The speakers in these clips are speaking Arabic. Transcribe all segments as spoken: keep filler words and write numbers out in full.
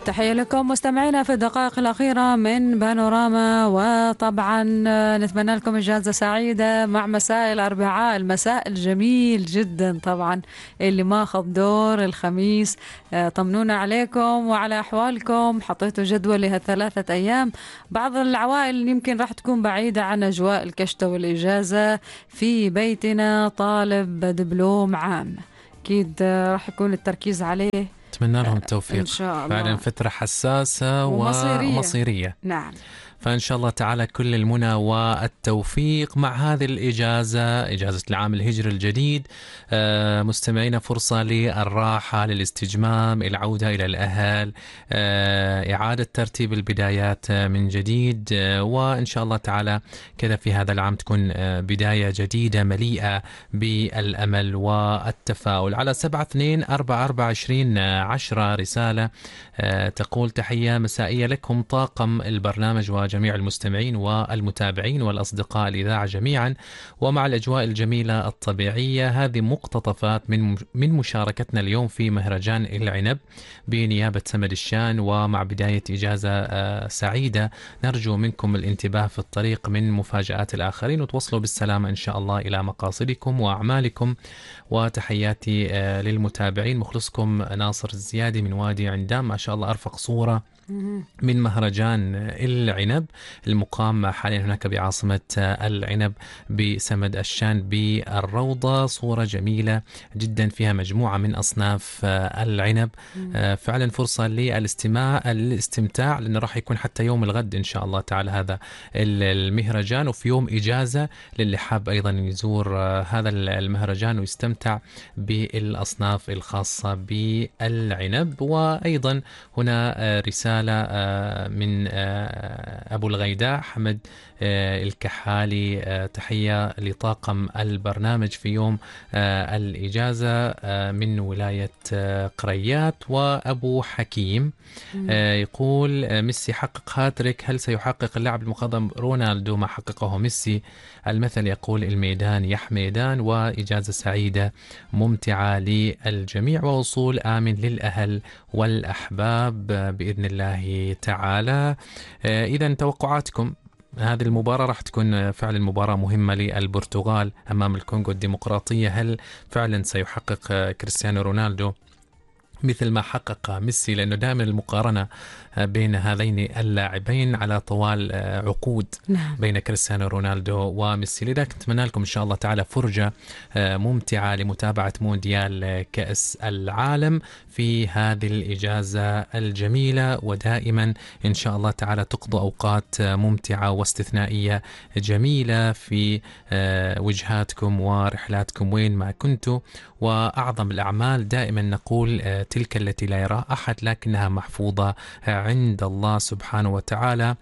تحية لكم مستمعينا في الدقائق الأخيرة من بانوراما، وطبعا نتمنى لكم إجازة سعيدة مع مساء الأربعاء، المساء الجميل جدا طبعا اللي ما خض دور الخميس. طمنونا عليكم وعلى أحوالكم، حطيتوا جدول لهالثلاثة أيام. بعض العوائل يمكن راح تكون بعيدة عن أجواء الكشتة والإجازة، في بيتنا طالب دبلوم عام أكيد راح يكون التركيز عليه. أتمنى لهم التوفيق إن شاء الله. فعلا فترة حساسة ومصيرية. ومصيرية. نعم، فإن شاء الله تعالى كل المنى والتوفيق مع هذه الإجازة، إجازة العام الهجري الجديد. مستمعينا فرصة للراحة، للاستجمام، العودة إلى الأهل، إعادة ترتيب البدايات من جديد، وإن شاء الله تعالى كذا في هذا العام تكون بداية جديدة مليئة بالأمل والتفاؤل. على سبعة اثنين أربعة أربعة عشرين عشرة رسالة تقول: تحية مسائية لكم طاقم البرنامج وجميع المستمعين والمتابعين والأصدقاء الإذاعة جميعا، ومع الأجواء الجميلة الطبيعية. هذه مقتطفات من من مشاركتنا اليوم في مهرجان العنب بنيابة سمد الشان، ومع بداية إجازة سعيدة نرجو منكم الانتباه في الطريق من مفاجآت الآخرين، وتوصلوا بالسلامة إن شاء الله إلى مقاصدكم وأعمالكم. وتحياتي للمتابعين، مخلصكم ناصر الزيادي من وادي عندام. ما شاء الله أرفق صورة من مهرجان العنب المقام حاليا هناك بعاصمة العنب بسمد الشان بالروضة، صورة جميلة جدا فيها مجموعة من أصناف العنب. فعلا فرصة للاستماع الاستمتاع، لأنه راح يكون حتى يوم الغد إن شاء الله تعالى هذا المهرجان، وفي يوم إجازة للي حاب أيضا يزور هذا المهرجان ويستمتع بالأصناف الخاصة بالعنب. وأيضا هنا رسالة من أبو الغيداء حمد الكحالي: تحية لطاقم البرنامج في يوم الإجازة من ولاية قريات. وأبو حكيم يقول: ميسي حقق هاتريك، هل سيحقق اللاعب المخضرم رونالدو ما حققه ميسي؟ المثل يقول: الميدان يا حميدان. وإجازة سعيدة ممتعة للجميع، ووصول آمن للأهل والأحباب بإذن الله تعالى. إذن توقعاتكم، هذه المباراة راح تكون فعلا مباراة مهمة للبرتغال أمام الكونغو الديمقراطية. هل فعلا سيحقق كريستيانو رونالدو مثل ما حقق ميسي؟ لأنه دائما المقارنة بين هذين اللاعبين على طوال عقود نعم. بين كريستيانو رونالدو وميسي. لذلك نتمنى لكم إن شاء الله تعالى فرجة ممتعة لمتابعة مونديال كأس العالم في هذه الإجازة الجميلة، ودائما إن شاء الله تعالى تقضوا أوقات ممتعة واستثنائية جميلة في وجهاتكم ورحلاتكم وين ما كنتوا. وأعظم الأعمال دائما نقول تلك التي لا يراها أحد لكنها محفوظة عند الله سبحانه وتعالى.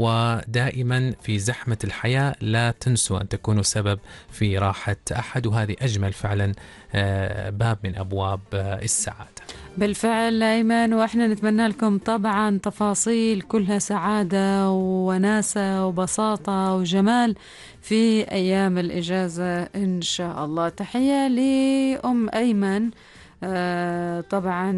ودائما في زحمة الحياة لا تنسوا أن تكونوا سبب في راحة أحد، وهذه أجمل فعلا باب من أبواب السعادة. بالفعل أيمن، وإحنا نتمنى لكم طبعا تفاصيل كلها سعادة وناسة وبساطة وجمال في أيام الإجازة إن شاء الله. تحية لأم أيمن آه طبعا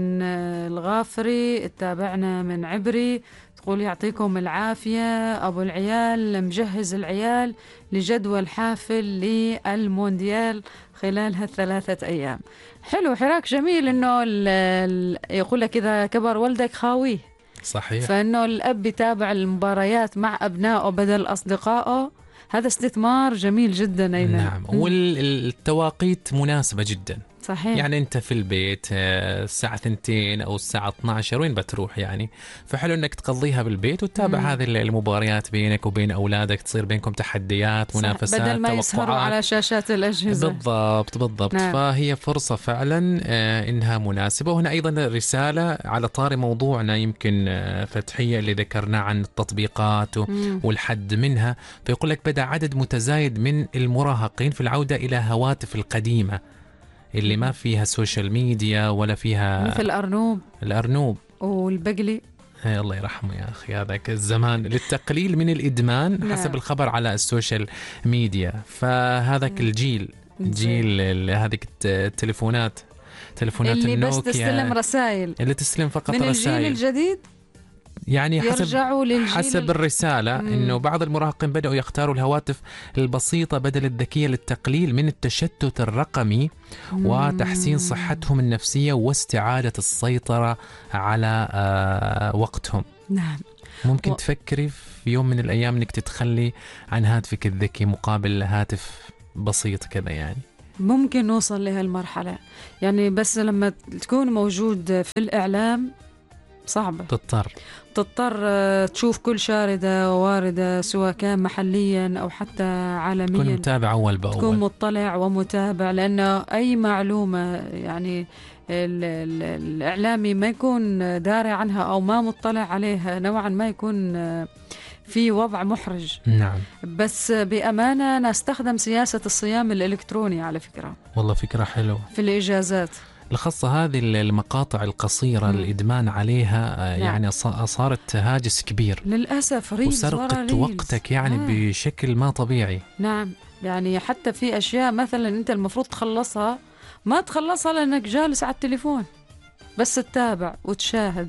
الغافري، تابعنا من عبري، تقول: يعطيكم العافية أبو العيال، مجهز العيال لجدول حافل للمونديال خلال هالثلاثة أيام. حلو، حراك جميل إنه يقول لك إذا كبر ولدك خاويه. صحيح. فإنه الأب يتابع المباريات مع أبنائه بدل أصدقائه، هذا استثمار جميل جدا أيمن. نعم، والتواقيت مناسبة جدا. صحيح. يعني أنت في البيت الساعة ثنتين أو الساعة اثنا عشر وين بتروح يعني؟ فحلو أنك تقضيها بالبيت وتتابع مم. هذه المباريات بينك وبين أولادك، تصير بينكم تحديات، منافسات، بدل ما يسهروا على شاشات الأجهزة. بالضبط بالضبط. نعم. فهي فرصة فعلا إنها مناسبة. وهنا أيضا رسالة على طاري موضوعنا يمكن فتحية اللي ذكرنا عن التطبيقات والحد منها. فيقول لك: بدأ عدد متزايد من المراهقين في العودة إلى هواتف القديمة اللي ما فيها سوشيال ميديا ولا فيها، مثل الأرنوب الأرنوب والبقلي. الله يرحمه يا أخي، هذاك الزمان للتقليل من الإدمان. نعم. حسب الخبر على السوشيال ميديا. فهذاك الجيل جيل هذيك التليفونات تلفونات اللي النوكيا بس تستلم رسائل اللي تستلم فقط من رسائل. الجيل الجديد يعني حسب حسب الرسالة مم. إنه بعض المراهقين بدأوا يختاروا الهواتف البسيطة بدل الذكية للتقليل من التشتت الرقمي مم. وتحسين صحتهم النفسية واستعادة السيطرة على آه وقتهم. نعم. ممكن و... تفكري في يوم من الأيام إنك تتخلي عن هاتفك الذكي مقابل هاتف بسيط كذا؟ يعني ممكن نوصل لهالمرحلة، يعني بس لما تكون موجود في الإعلام صعبة، تضطر تضطر تشوف كل شاردة وواردة سواء كان محليا أو حتى عالميا، تكون متابع أول بأول، تكون مطلع ومتابع، لأنه أي معلومة يعني ال ال الإعلامي ما يكون داري عنها أو ما مطلع عليها نوعا ما يكون في وضع محرج. نعم. بس بأمانة نستخدم سياسة الصيام الإلكتروني على فكرة. والله فكرة حلوة في الإجازات الخاصة هذه المقاطع القصيرة مم. الإدمان عليها نعم. يعني صارت هاجس كبير للأسف، وسرقت وقتك يعني آه. بشكل ما طبيعي. نعم، يعني حتى في أشياء مثلا أنت المفروض تخلصها ما تخلصها لأنك جالس على التليفون بس تتابع وتشاهد،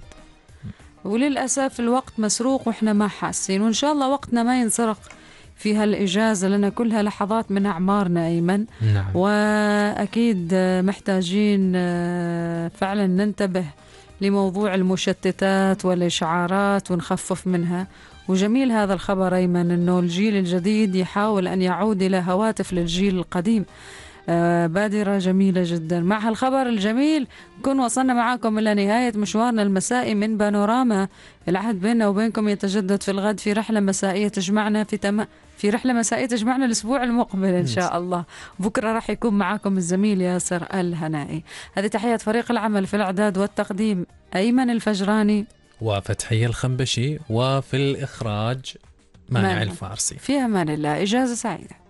وللأسف الوقت مسروق وإحنا ما حاسين. وإن شاء الله وقتنا ما ينسرق في هالإجازة لأن كلها لحظات من أعمارنا أيمن. نعم. وأكيد محتاجين فعلا ننتبه لموضوع المشتتات والإشعارات ونخفف منها. وجميل هذا الخبر أيمن أنه الجيل الجديد يحاول أن يعود إلى هواتف للجيل القديم. آه بادرة جميلة جدا. مع هالخبر الجميل نكون وصلنا معاكم إلى نهاية مشوارنا المسائي من بانوراما. العهد بيننا وبينكم يتجدد في الغد في رحلة مسائية تجمعنا في تم... في رحلة مسائية تجمعنا الأسبوع المقبل إن شاء الله. بكرة راح يكون معاكم الزميل ياسر الهنائي. هذه تحية فريق العمل في الإعداد والتقديم أيمن الفجراني وفتحية الخنبشي، وفي الإخراج مانع الفارسي. في أمان الله، إجازة سعيدة.